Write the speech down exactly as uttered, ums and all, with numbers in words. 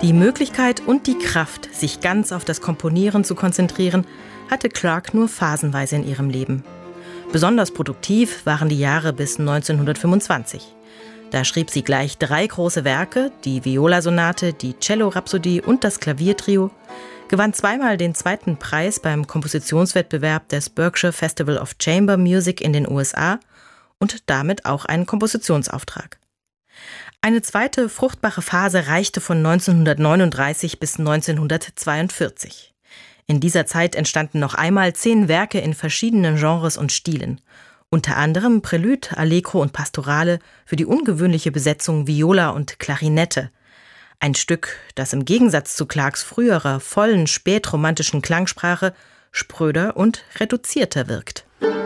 Die Möglichkeit und die Kraft, sich ganz auf das Komponieren zu konzentrieren, hatte Clarke nur phasenweise in ihrem Leben. Besonders produktiv waren die Jahre bis neunzehnhundertfünfundzwanzig. Da schrieb sie gleich drei große Werke, die Viola-Sonate, die Cello-Rhapsodie und das Klaviertrio, gewann zweimal den zweiten Preis beim Kompositionswettbewerb des Berkshire Festival of Chamber Music in den U S A und damit auch einen Kompositionsauftrag. Eine zweite fruchtbare Phase reichte von neunzehnhundertneununddreißig bis neunzehnhundertzweiundvierzig. In dieser Zeit entstanden noch einmal zehn Werke in verschiedenen Genres und Stilen. Unter anderem Prälude, Allegro und Pastorale für die ungewöhnliche Besetzung Viola und Klarinette. Ein Stück, das im Gegensatz zu Clarkes früherer, vollen, spätromantischen Klangsprache spröder und reduzierter wirkt.